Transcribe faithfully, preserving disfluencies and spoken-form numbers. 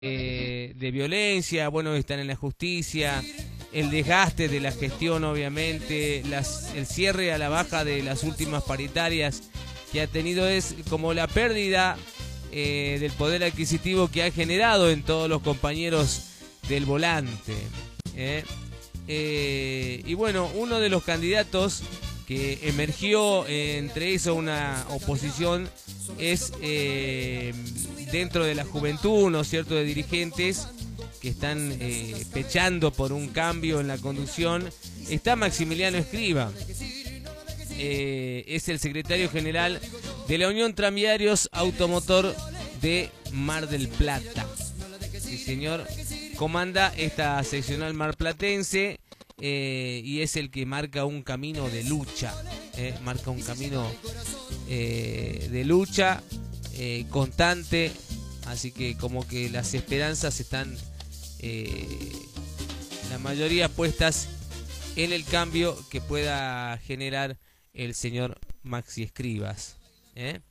eh, de violencia, bueno, están en la justicia, el desgaste de la gestión, obviamente, las, el cierre a la baja de las últimas paritarias que ha tenido es como la pérdida eh, del poder adquisitivo que ha generado en todos los compañeros del volante. ¿eh? Eh, y bueno, uno de los candidatos que emergió eh, entre eso una oposición es eh, dentro de la juventud, ¿no es cierto?, de dirigentes que están eh, pechando por un cambio en la conducción. Está Maximiliano Escriba, eh, es el secretario general de la Unión Tranviarios Automotor de Mar del Plata. Sí, señor, comanda esta seccional marplatense eh, y es el que marca un camino de lucha, eh, marca un camino eh, de lucha eh, constante, así que como que las esperanzas están eh, la mayoría puestas en el cambio que pueda generar el señor Maxi Escribas. ¿eh?